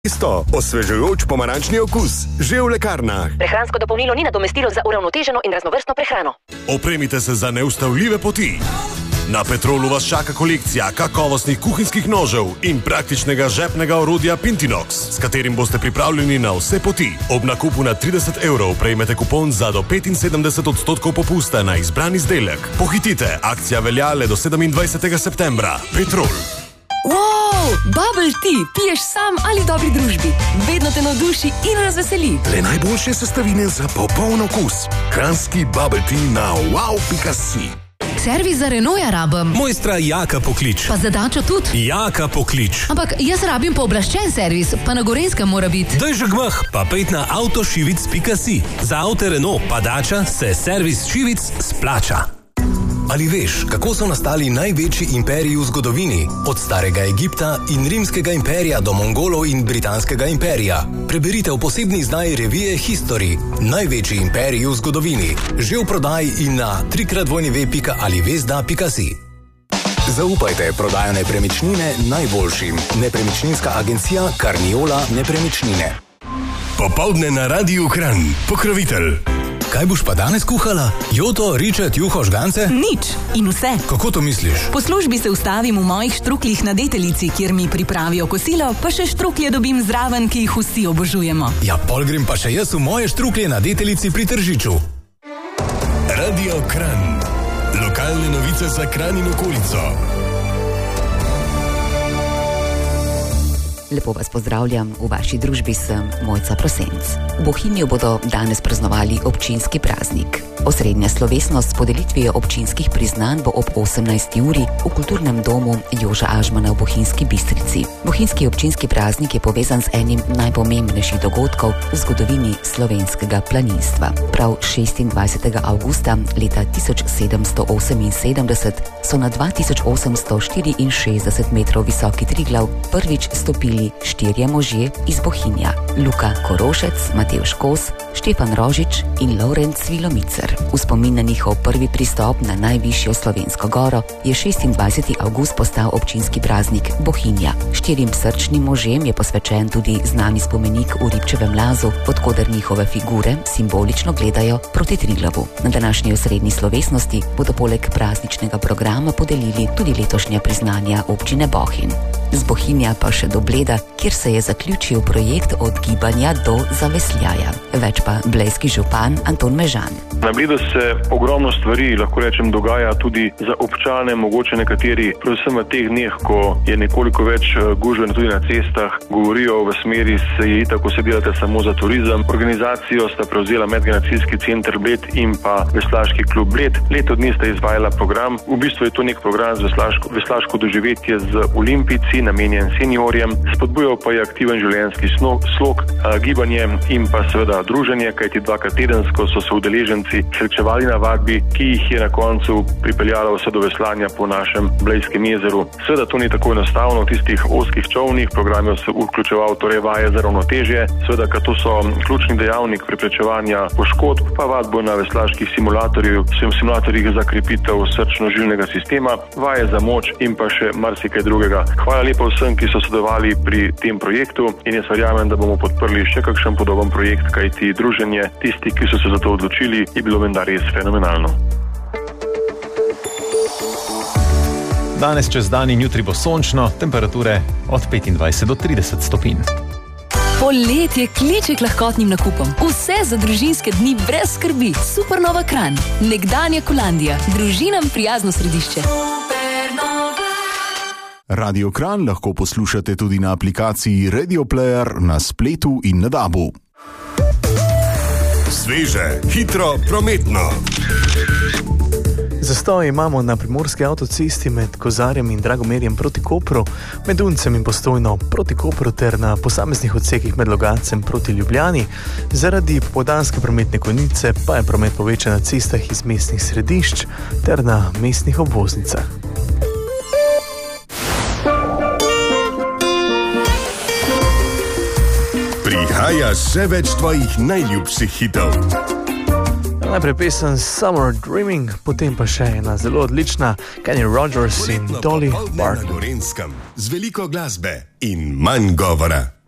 Isto, osvežujoč pomarančni okus, že v lekarnah. Prehransko dopolnilo ni nadomestilo za uravnoteženo in raznovrstno prehrano. Opremite se za neustavljive poti. Na Petrolu vas čaka kolekcija kakovostnih kuhinjskih nožev in praktičnega žepnega orodja Pintinox, s katerim boste pripravljeni na vse poti. Ob nakupu na 30 € prejmete kupon za do 75% popusta na izbran izdelek. Pohitite, akcija velja le do 27. septembra. Petrol. Wow, bubble tea piješ sam ali dobri družbi. Vedno te navduši in razveseli. Le najboljše sestavine za popoln okus. Kranjski bubble tea na wow.si. Servis za Renaulta rabim. Mojstra Jaka poklič. Pa za Dačo tudi? Jaka poklič. Ampak jaz rabim pooblaščen servis, pa na Gorenjskem mora biti. Daj že gmah, pa pejt na avtošivic.si. Za avte Renault pa Dača se servis Šivic splača. Ali veš, kako so nastali največji imperiji v zgodovini? Od starega Egipta in rimskega imperija do Mongolov in britanskega imperija. Preberite v posebni izdaji revije History. Največji imperiji v zgodovini. Že v prodaji in na www.alivesda.si. Zaupajte prodajo nepremičnine najboljšim. Nepremičninska agencija Carniola Nepremičnine. Popoldne na Radiu Kranj. Pokrovitelj. Kaj boš pa danes kuhala? Joto, ričet, juho, žgance? Nič in vse. Kako to misliš? Po službi se ustavim v mojih štruklih na Deteljici, kjer mi pripravijo kosilo, pa še štruklje dobim zraven, ki jih vsi obožujemo. Ja, pol grem pa še jaz v moje štruklje na Deteljici pri Tržiču. Radio Kranj. Lokalne novice za Kranj in okolico. Lepo vas pozdravljam, v vaši družbi sem Mojca Prosenc. V Bohinju bodo danes praznovali občinski praznik. Osrednja slovesnost s podelitvijo občinskih priznanj bo ob 18. uri v kulturnem domu Joža Ažmana v Bohinjski Bistrici. Bohinjski občinski praznik je povezan z enim najpomembnejših dogodkov v zgodovini slovenskega planinstva. Prav 26. avgusta leta 1778 so na 2864 metrov visoki Triglav prvič stopili štirje možje iz Bohinja. Luka Korošec, Matevž Kos, Štefan Rožič in Lorenc Svilomicer. V spomin na njihov prvi pristop na najvišjo slovensko goro je 26. avgust postal občinski praznik Bohinja. Štirim srčnim možem je posvečen tudi znani spomenik v Ribčevem lazu, odkoder njihove figure simbolično gledajo proti Triglavu. Na današnji osrednji slovesnosti bodo poleg prazničnega programa podelili tudi letošnja priznanja občine Bohinj. Z Bohinja pa še do Bleda, kjer se je zaključil projekt Od gibanja do zavesljaja. Več pa blejski župan Anton Mežan. Na Bledu se ogromno stvari, lahko rečem, dogaja tudi za občane, mogoče nekateri, predvsem v teh dneh, ko je nekoliko več gužve tudi na cestah, govorijo v smeri, se je itak, ko se delate samo za turizem. Organizacijo sta prevzela Medgeneracijski center Bled in pa Veslaški klub Bled. Leto dni sta izvajala program. V bistvu je to nek program z veslaško doživetje z olimpijci, namenjen seniorjem. Spodbujal pa je aktiven življenjski slog, gibanje in pa seveda druženje, kajti dvakrat tedensko so se udeleženci srečevali na vadbi, ki jih je na koncu pripeljala vse do veslanja po našem Blejskem jezeru. Seveda to ni tako enostavno v tistih ozkih čovnih, program je se vključeval torej vaje za ravnotežje, seveda, ker to so ključni dejavnik preprečevanja poškodb, pa vadbo na veslaških simulatorjih za krepitev srčno-žilnega sistema, vaje za moč in pa še marsikaj drugega. Hvala lepa vsem, ki so sodelovali pri tem projektu in jaz verjamem, da bomo podprli še kakšen podoben projekt, kajti druženje tistih, ki so se za to odločili, je bilo vendar res fenomenalno. Danes čez dan in jutri bo sončno, temperature od 25 do 30 stopinj. Poletje kliče k lahkotnim nakupom. Vse za družinske dni brez skrbi. Supernova Kranj. Nekdanja Kolandija. Družinam prijazno središče. Radio Kranj lahko poslušate tudi na aplikaciji Radio Player na spletu in na DAB-u. Sveže, hitro, prometno. Zastoj imamo na primorski avtocesti med Kozarjem in Dragomerjem proti Kopru, med Uncem in Postojno proti Kopru ter na posameznih odsekih med Logatcem proti Ljubljani. Zaradi popoldanske prometne konice pa je promet povečan na cestah iz mestnih središč ter na mestnih obvoznicah. Prihaja še več tvojih najljubših hitov. Najprej pesem Summer Dreaming, potem pa še ena zelo odlična Kenny Rogers in Dolly Parton. Na Gorenskem z veliko glasbe in manj govora.